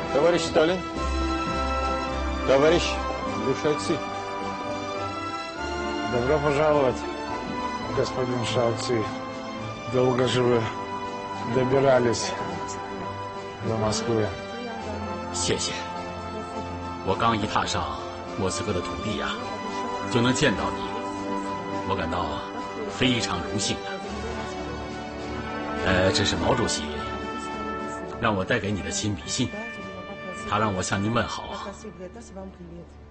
Товарищ Сталин, товарищ Душайцы. Добро пожаловать, господин Шаоци. Долго же вы добирались до Москвы. 谢谢。我刚一踏上莫斯科的土地呀，就能见到你，我感到非常荣幸啊。这是毛主席让我带给你的亲笔信，他让我向您问好。